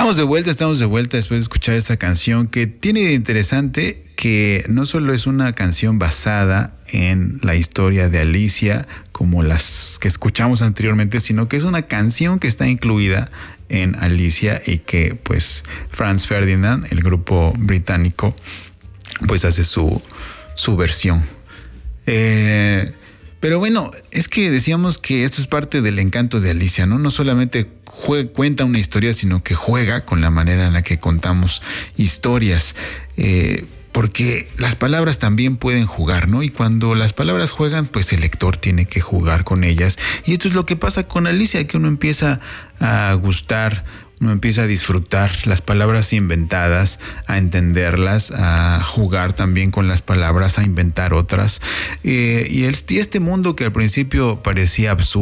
Estamos de vuelta después de escuchar esta canción que tiene de interesante que no solo es una canción basada en la historia de Alicia como las que escuchamos anteriormente, sino que es una canción que está incluida en Alicia y que pues Franz Ferdinand, el grupo británico, pues hace su versión. Pero bueno, es que decíamos que esto es parte del encanto de Alicia, ¿no? No solamente cuenta una historia, sino que juega con la manera en la que contamos historias. Porque las palabras también pueden jugar, ¿no? Y cuando las palabras juegan, pues el lector tiene que jugar con ellas. Y esto es lo que pasa con Alicia, que uno empieza a gustar, uno empieza a disfrutar las palabras inventadas, a entenderlas, a jugar también con las palabras, a inventar otras. Y este mundo que al principio parecía absurdo,